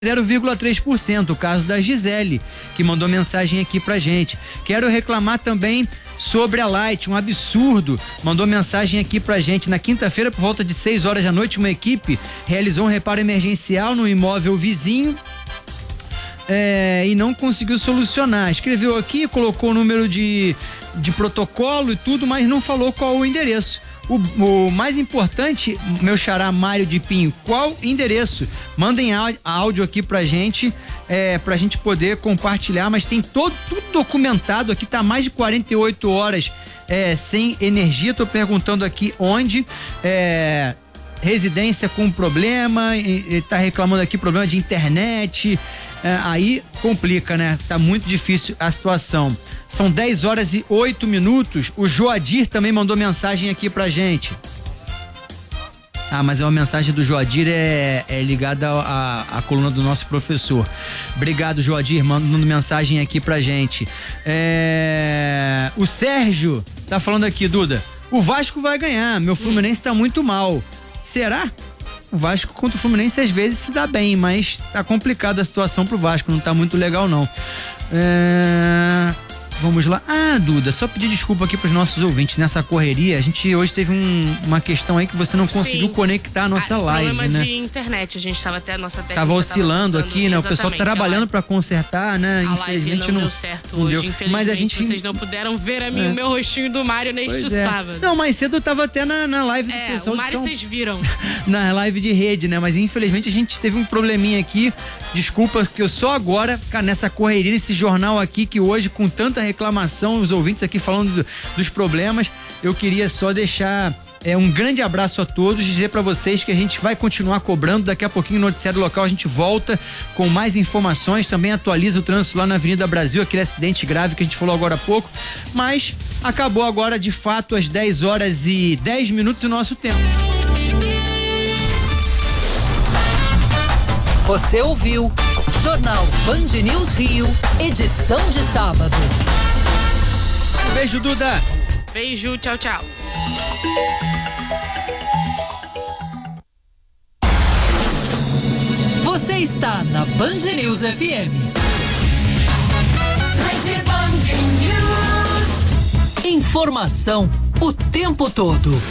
0,3%, o caso da Gisele, que mandou mensagem aqui pra gente. Quero reclamar também sobre a Light, um absurdo, mandou mensagem aqui pra gente. Na quinta-feira, por volta de 6 horas da noite, uma equipe realizou um reparo emergencial no imóvel vizinho e não conseguiu solucionar. Escreveu aqui, colocou o número de protocolo e tudo, mas não falou qual o endereço. O mais importante, meu xará Mário de Pinho, qual endereço? Mandem áudio aqui pra gente poder compartilhar, mas tem tudo documentado aqui, tá mais de 48 horas sem energia. Tô perguntando aqui onde, residência com problema, tá reclamando aqui problema de internet, aí complica, né? Tá muito difícil a situação. São 10 horas e 8 minutos. O Joadir também mandou mensagem aqui pra gente. Mas é uma mensagem do Joadir, ligada à coluna do nosso professor. Obrigado, Joadir, mandando mensagem aqui pra gente. O Sérgio tá falando aqui, Duda, o Vasco vai ganhar, meu Fluminense tá muito mal. Será? O Vasco contra o Fluminense às vezes se dá bem, mas tá complicada a situação pro Vasco, não tá muito legal não. Vamos lá. Duda, só pedir desculpa aqui pros nossos ouvintes nessa correria. A gente hoje teve uma questão aí que você não conseguiu conectar a nossa live, problema né? de internet, a gente tava até a nossa técnica. Tava oscilando aqui, né? O pessoal trabalhando pra consertar, né? Infelizmente não deu certo hoje. Infelizmente, mas a gente... vocês não puderam ver o meu rostinho do Mário neste sábado. Não, mais cedo eu tava até na live do pessoal. O Mário vocês viram. Na live de rede, né? Mas infelizmente a gente teve um probleminha aqui. Desculpa que eu só agora, cara, nessa correria, esse jornal aqui que hoje com tanta reclamação, os ouvintes aqui falando dos problemas, eu queria só deixar um grande abraço a todos, dizer pra vocês que a gente vai continuar cobrando. Daqui a pouquinho no noticiário local a gente volta com mais informações, também atualiza o trânsito lá na Avenida Brasil, aquele acidente grave que a gente falou agora há pouco, mas acabou agora de fato às 10 horas e 10 minutos o nosso tempo. Você ouviu Jornal Band News Rio, edição de sábado. Beijo, Duda. Beijo, tchau, tchau. Você está na Band News FM. Informação o tempo todo.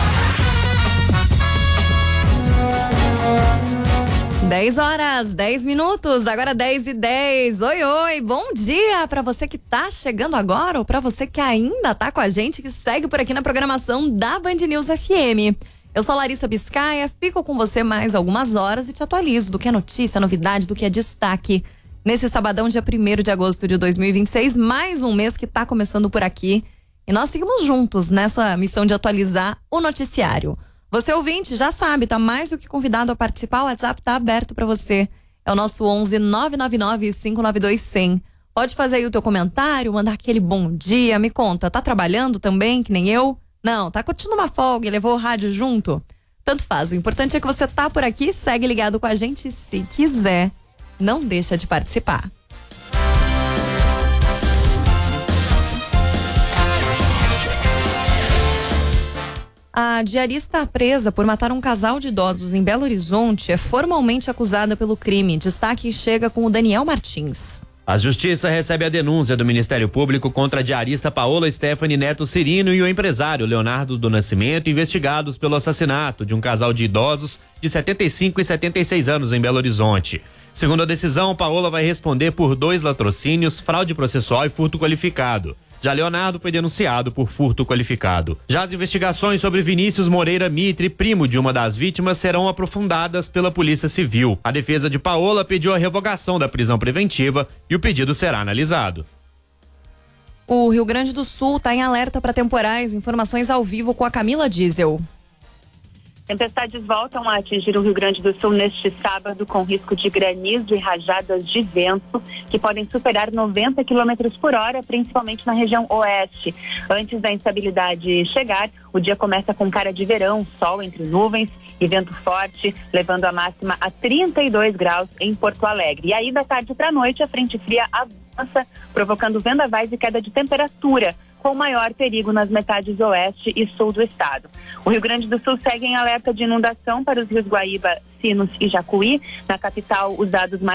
10 horas, 10 minutos, agora 10:10. Oi, bom dia para você que tá chegando agora ou para você que ainda tá com a gente, que segue por aqui na programação da Band News FM. Eu sou Larissa Biscaia, fico com você mais algumas horas e te atualizo do que é notícia, novidade, do que é destaque. Nesse sabadão, dia 1º de agosto de 2026, mais um mês que tá começando por aqui. E nós seguimos juntos nessa missão de atualizar o noticiário. Você ouvinte já sabe, tá mais do que convidado a participar, o WhatsApp tá aberto para você. É o nosso 11 999 592 100. Pode fazer aí o teu comentário, mandar aquele bom dia, me conta, tá trabalhando também, que nem eu? Não, tá curtindo uma folga e levou o rádio junto? Tanto faz, o importante é que você tá por aqui, segue ligado com a gente, se quiser, não deixa de participar. A diarista presa por matar um casal de idosos em Belo Horizonte é formalmente acusada pelo crime. Destaque chega com o Daniel Martins. A Justiça recebe a denúncia do Ministério Público contra a diarista Paola Stephanie Neto Cirino e o empresário Leonardo do Nascimento, investigados pelo assassinato de um casal de idosos de 75 e 76 anos em Belo Horizonte. Segundo a decisão, Paola vai responder por 2 latrocínios, fraude processual e furto qualificado. Já Leonardo foi denunciado por furto qualificado. Já as investigações sobre Vinícius Moreira Mitre, primo de uma das vítimas, serão aprofundadas pela Polícia Civil. A defesa de Paola pediu a revogação da prisão preventiva e o pedido será analisado. O Rio Grande do Sul está em alerta para temporais. Informações ao vivo com a Camila Diesel. Tempestades voltam a atingir o Rio Grande do Sul neste sábado, com risco de granizo e rajadas de vento que podem superar 90 km por hora, principalmente na região oeste. Antes da instabilidade chegar, o dia começa com cara de verão, sol entre nuvens e vento forte, levando a máxima a 32 graus em Porto Alegre. E aí, da tarde para a noite, a frente fria avança, provocando vendavais e queda de temperatura, com maior perigo nas metades oeste e sul do estado. O Rio Grande do Sul segue em alerta de inundação para os rios Guaíba Sinos e Jacuí. Na capital, os dados mais